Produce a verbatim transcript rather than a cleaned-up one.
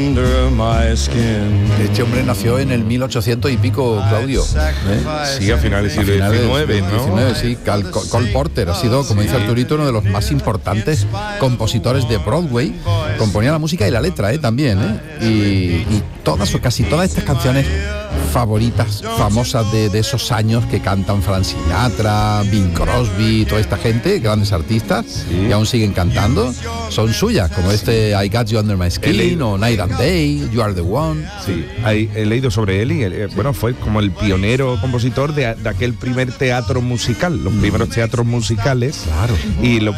under my skin. Este hombre nació en el mil ochocientos y pico, Claudio. ¿eh? Sí, a finales del siglo diecinueve, ¿no? diecinueve, sí. Cal, Cole Porter ha sido, como dice Arturito, uno de los más importantes compositores de Broadway. Componía la música y la letra, ¿eh? También, ¿eh? Y, y todas o casi todas estas canciones favoritas, famosas de, de esos años que cantan Frank Sinatra, Bing Crosby, toda esta gente, grandes artistas, sí. Y aún siguen cantando, son suyas, como este I Got You Under My Skin o Night and Day, You Are the One. Sí, hay, he leído sobre él y eh, bueno, fue como el pionero compositor de, de aquel primer teatro musical, los primeros teatros musicales. Claro. Y lo,